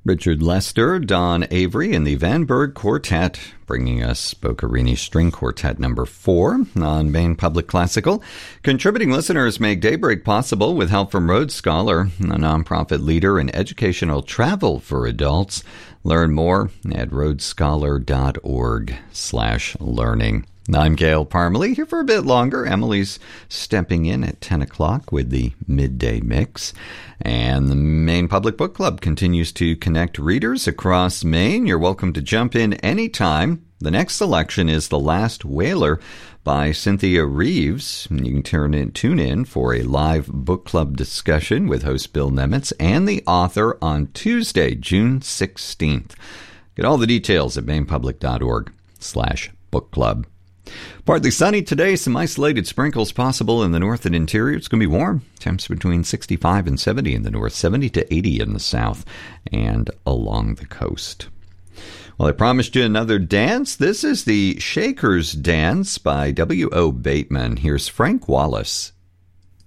Richard Lester, Don Avery, and the Vanberg Quartet, bringing us Boccherini String Quartet number 4 on Maine Public Classical. Contributing listeners make Daybreak possible with help from Rhodes Scholar, a nonprofit leader in educational travel for adults. Learn more at rhodesscholar.org/learning. I'm Gail Parmalee, here for a bit longer. Emily's stepping in at 10 o'clock with the midday mix. And the Maine Public Book Club continues to connect readers across Maine. You're welcome to jump in anytime. The next selection is The Last Whaler by Cynthia Reeves. You can tune in for a live book club discussion with host Bill Nemitz and the author on Tuesday, June 16th. Get all the details at mainepublic.org/book club. Partly sunny today, some isolated sprinkles possible in the north and interior. It's going to be warm. Temps between 65 and 70 in the north, 70 to 80 in the south, and along the coast. Well, I promised you another dance. This is the Shaker's Dance by W.O. Bateman. Here's Frank Wallace